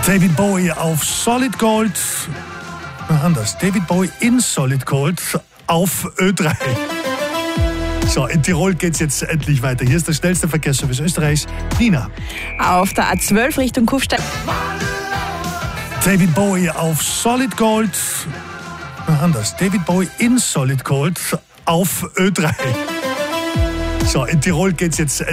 David Bowie auf Solid Gold. Anders. David Bowie in Solid Gold auf Ö3. So, in Tirol geht's jetzt endlich weiter. Hier ist der schnellste Verkehrsservice Österreichs. Nina. Auf der A12 Richtung Kufstein. David Bowie auf Solid Gold. Anders. David Bowie in Solid Gold auf Ö3. So, in Tirol geht's jetzt